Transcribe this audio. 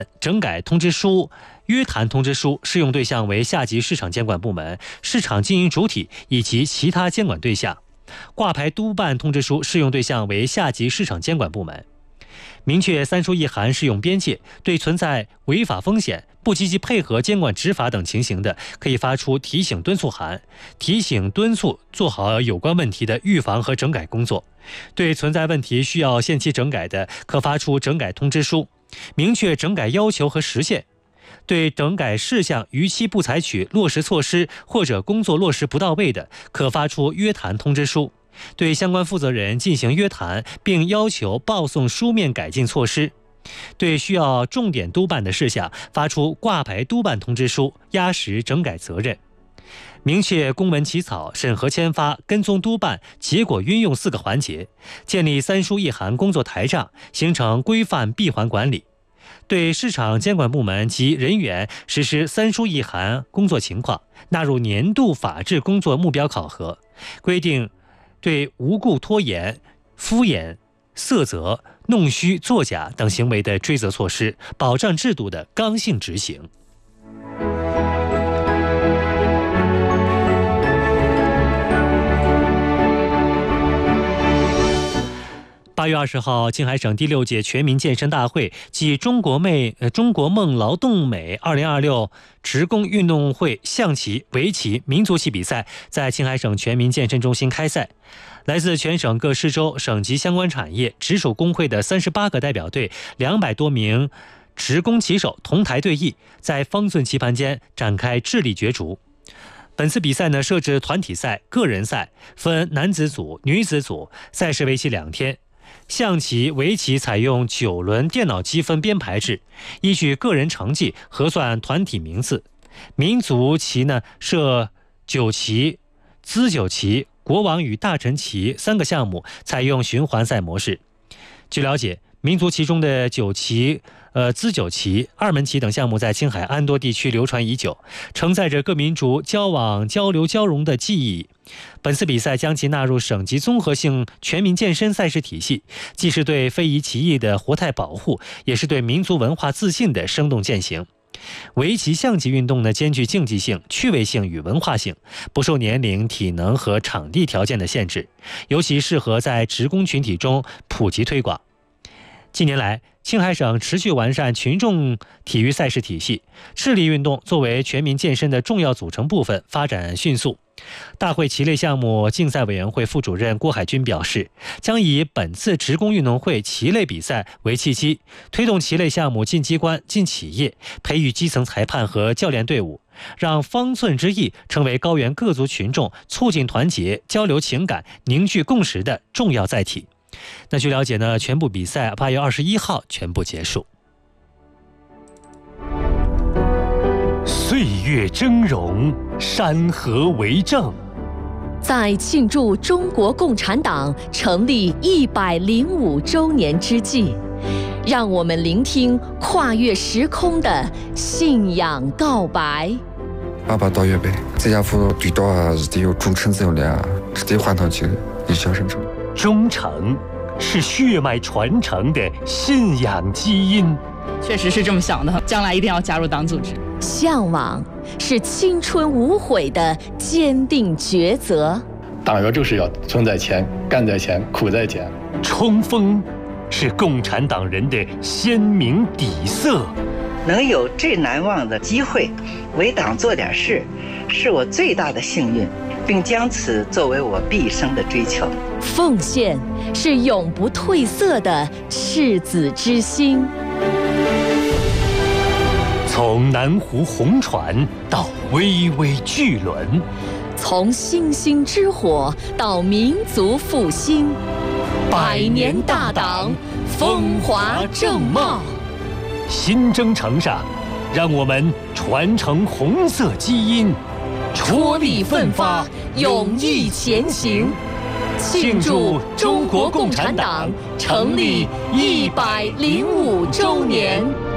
整改通知书、约谈通知书适用对象为下级市场监管部门、市场经营主体以及其他监管对象；挂牌督办通知书适用对象为下级市场监管部门。明确三书一函适用边界，对存在违法风险、不积极配合监管执法等情形的，可以发出提醒敦促函，提醒敦促做好有关问题的预防和整改工作。对存在问题需要限期整改的，可发出整改通知书，明确整改要求和时限。对整改事项逾期不采取落实措施或者工作落实不到位的，可发出约谈通知书，对相关负责人进行约谈，并要求报送书面改进措施。对需要重点督办的事项，发出挂牌督办通知书，压实整改责任。明确公文起草、审核签发、跟踪督办、结果运用4个环节，建立三书一函工作台账，形成规范闭环管理。对市场监管部门及人员实施三书一函工作情况纳入年度法治工作目标考核，规定对无故拖延、敷衍、塞责、弄虚作假等行为的追责措施，保障制度的刚性执行。8月20号，青海省第6届全民健身大会暨中国梦劳动美2026职工运动会象棋、围棋、民族棋比赛在青海省全民健身中心开赛。来自全省各市州、省级相关产业、直属工会的38个代表队，200多名职工棋手同台对弈，在方寸棋盘间展开智力角逐。本次比赛设置团体赛、个人赛，分男子组、女子组，赛事为期2天。象棋、围棋采用9轮电脑积分编排制，依据个人成绩核算团体名次。民族棋设九棋、资九棋、国王与大臣棋3个项目，采用循环赛模式。据了解，民族棋中的九棋、资九棋、二门棋等项目在青海安多地区流传已久，承载着各民族交往、交流、交融的记忆。本次比赛将其纳入省级综合性全民健身赛事体系，既是对非遗棋艺的活态保护，也是对民族文化自信的生动践行。围棋、象棋运动兼具竞技性、趣味性与文化性，不受年龄、体能和场地条件的限制，尤其适合在职工群体中普及推广。近年来，青海省持续完善群众体育赛事体系，智力运动作为全民健身的重要组成部分，发展迅速。大会棋类项目竞赛委员会副主任郭海军表示，将以本次职工运动会棋类比赛为契机，推动棋类项目进机关、进企业，培育基层裁判和教练队伍，让方寸之役成为高原各族群众促进团结、交流情感、凝聚共识的重要载体。据了解全部比赛8月21号全部结束。岁月峥嵘，山河为证。 在庆祝中国共产党成立105周年之际，让我们聆聽跨越時空的信仰告白。 爸到月北，這家伙最多是得有忠誠這樣，是得換上去一小生成。 忠誠是血脈傳承的信仰基因。 確實是這麼想的，將來一定要加入黨組織。 向往是青春無悔的堅定抉擇。 黨員就是要存在前、幹在前、苦在前。 衝鋒是共產黨人的鮮明底色。 能有最難忘的機會為黨做點事，是我最大的幸運，並將此作為我畢生的追求。 奉獻是永不褪色的赤子之心。 從南湖紅船到巍巍巨輪， 從星星之火到民族復興，100年大黨，風華正茂。 新征程上，讓我們傳承紅色基因， 踔厲奮發，勇毅前行，慶祝中國共產黨成立105周年。